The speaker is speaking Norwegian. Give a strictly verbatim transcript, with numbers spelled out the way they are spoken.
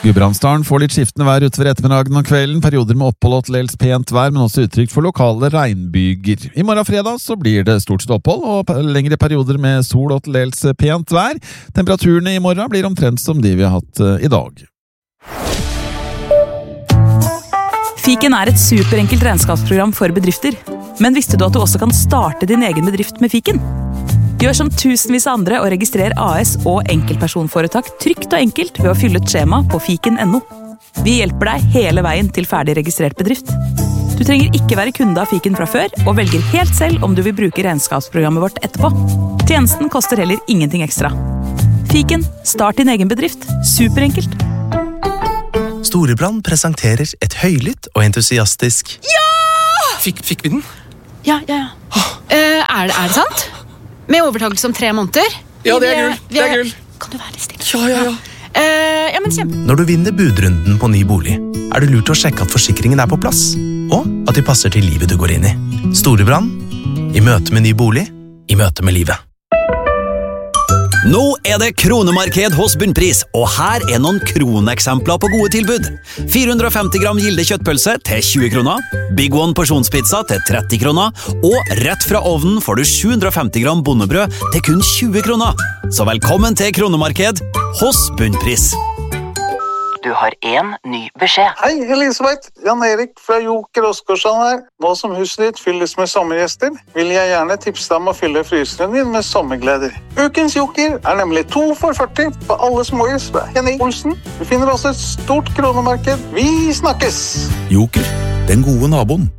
Gudbrandsdalen får litt skiftende vær utover ettermiddagen og kvelden, perioder med opphold og til dels pent vær, men også utrygt for lokale regnbyger. I morgen fredag så blir det stort sett opphold og lengre perioder med sol og til dels pent vær. Temperaturene i morgen blir omtrent som de vi har hatt i dag. Fiken er et superenkelt regnskapsprogram for bedrifter. Men visste du at du også kan starte din egen bedrift med Fiken? Gjør som tusenvis av andre og registrer A S og enkeltpersonforetak trygt og enkelt ved å fylle ut skjema på fiken punktum no. Vi hjelper deg hele veien til ferdig registrert bedrift. Du trenger ikke være kunde av Fiken fra før, og velger helt selv om du vil bruke regnskapsprogrammet vårt etterpå. Tjenesten koster heller ingenting ekstra. Fiken, start din egen bedrift. Superenkelt. Storebrand presenterer et høylytt og entusiastisk Ja! Fikk, fikk vi den? Ja, ja, ja. Uh, er, det, er det sant? Med overtakelse om tre måneder? Ja, det er gull. Det er gull. Kan du være litt stille? Ja, ja, ja. Uh, ja, men kjempe. Når du vinner budrunden på ny bolig, er det lurt å sjekke at forsikringen er på plass, og at de passer til livet du går inn i. Storebrand, i møte med ny bolig, i møte med livet. Nå er det kronemarked hos Bunnpris, og her er noen kroneksempler på gode tilbud. fire hundre og femti gram gilde kjøttpølse til tjue kroner, Big One porsjonspizza til tretti kroner, og rett fra ovnen får du sju hundre og femti gram bondebrød til kun tjue kroner. Så velkommen til kronemarked hos Bunnpris. Du har en ny beskjed. Hei, Elisabeth. Jan Erik fra Joker Oskarsson her. Nå som huset ditt fylles med sommergjester, vil jeg gjerne tipse deg om å fylle fryseren din med sommergleder. Ukens Joker er nemlig to for førti på alle småhus fra Henning Olsen. Du finner også et stort kronemarked. Vi snakkes! Joker, den gode naboen.